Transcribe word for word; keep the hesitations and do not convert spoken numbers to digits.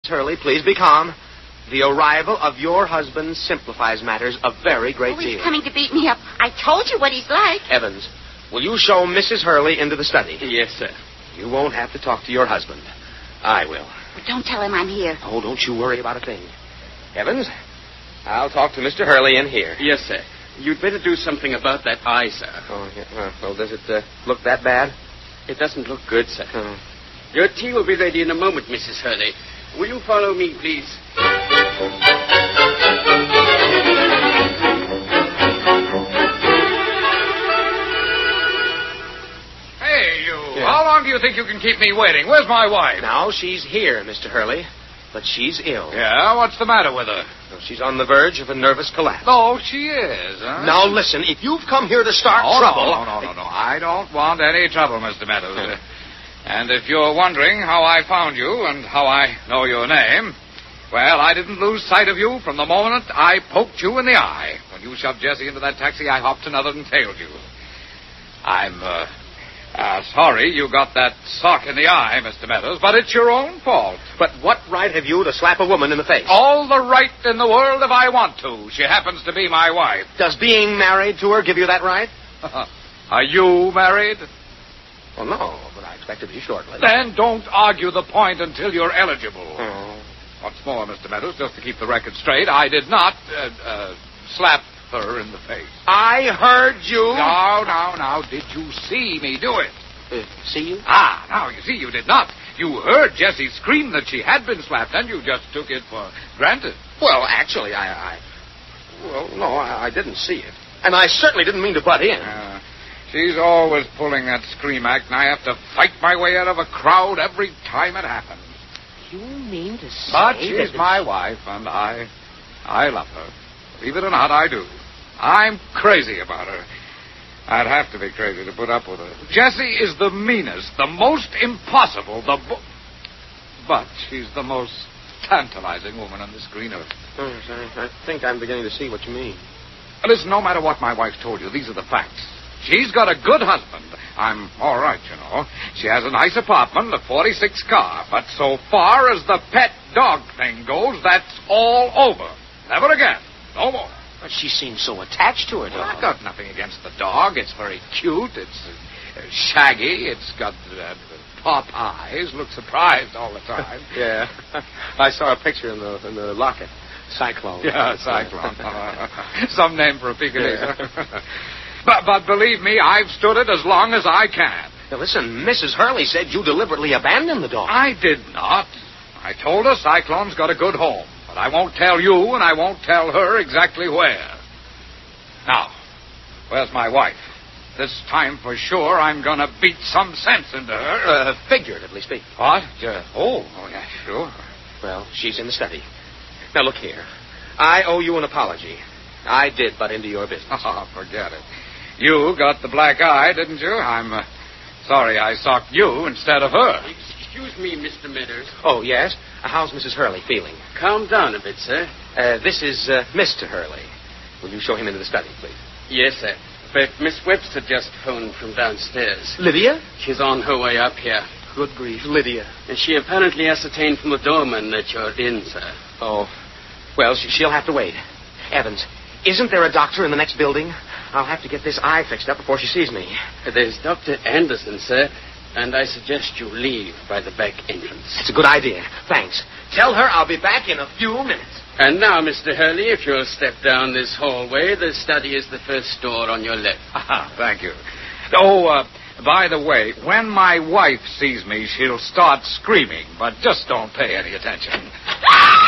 Hurley, please be calm. The arrival of your husband simplifies matters a very great oh, he's deal. coming to beat me up. I told you what he's like. Evans, will you show Missus Hurley into the study? Yes, sir. You won't have to talk to your husband. I will. Well, don't tell him I'm here. Oh, don't you worry about a thing. Evans, I'll talk to Mister Hurley in here. Yes, sir. You'd better do something about that eye, sir. Oh, yeah. Uh, well, does it uh, look that bad? It doesn't look good, sir. Oh. Your tea will be ready in a moment, Missus Hurley. Will you follow me, please? Hey, you. Yeah. How long do you think you can keep me waiting? Where's my wife? Now, she's here, Mister Hurley, but she's ill. Yeah, what's the matter with her? Well, she's on the verge of a nervous collapse. Oh, she is, huh? Now, listen, if you've come here to start Oh, trouble... No, no, no, no, no. I don't want any trouble, Mister Meadows. Uh, and if you're wondering how I found you and how I know your name, well, I didn't lose sight of you from the moment I poked you in the eye. When you shoved Jessie into that taxi, I hopped another and tailed you. I'm, uh, uh, sorry you got that sock in the eye, Mister Meadows, but it's your own fault. But what right have you to slap a woman in the face? All the right in the world if I want to. She happens to be my wife. Does being married to her give you that right? Are you married? Well, no, but I expect to be shortly. Then don't argue the point until you're eligible. Oh. What's more, Mister Meadows, just to keep the record straight, I did not uh, uh, slap her in the face. I heard you. No, no, no. Did you see me do it? Uh, see you? Ah, now, you see, you did not. You heard Jessie scream that she had been slapped, and you just took it for granted. Well, actually, I... I well, no, I, I didn't see it. And I certainly didn't mean to butt in. Uh, she's always pulling that scream act, and I have to fight my way out of a crowd every time it happens. You mean to say But she's that my wife, and I... I love her. Believe it or not, I do. I'm crazy about her. I'd have to be crazy to put up with her. Jessie is the meanest, the most impossible, the... Bo- but she's the most tantalizing woman on this green earth. Oh, sorry. I think I'm beginning to see what you mean. Listen, no matter what my wife told you, these are the facts. She's got a good husband. I'm all right, you know. She has a nice apartment, a forty-six car. But so far as the pet dog thing goes, that's all over. Never again. No more. But she seems so attached to her Well, dog. I've got nothing against the dog. It's very cute. It's uh, shaggy. It's got uh, pop eyes. Looks surprised all the time. Yeah. I saw a picture in the in the locket. Cyclone. Yeah, Cyclone. Some name for a Pekingese. Yeah. but, but believe me, I've stood it as long as I can. Now, listen, Missus Hurley said you deliberately abandoned the dog. I did not. I told her Cyclone's got a good home. But I won't tell you, and I won't tell her exactly where. Now, where's my wife? This time for sure I'm going to beat some sense into her. Uh, figuratively speaking. What? Uh, oh, oh, yeah, sure. Well, she's in the study. Now, look here. I owe you an apology. I did butt into your business. Oh, forget it. You got the black eye, didn't you? I'm uh, sorry I socked you instead of her. Excuse me, Mister Meadows. Oh, yes? Uh, how's Missus Hurley feeling? Calm down a bit, sir. Uh, this is uh, Mister Hurley. Will you show him into the study, please? Yes, sir. But Miss Webster just phoned from downstairs. Lydia? She's on her way up here. Good grief. Lydia. And she apparently ascertained from the doorman that you're in, sir. Oh. Well, she, she'll have to wait. Evans, isn't there a doctor in the next building? I'll have to get this eye fixed up before she sees me. There's Doctor Anderson, sir. And I suggest you leave by the back entrance. It's a good idea. Thanks. Tell her I'll be back in a few minutes. And now, Mister Hurley, if you'll step down this hallway, the study is the first door on your left. Ah, thank you. Oh, uh, by the way, when my wife sees me, she'll start screaming, but just don't pay any attention.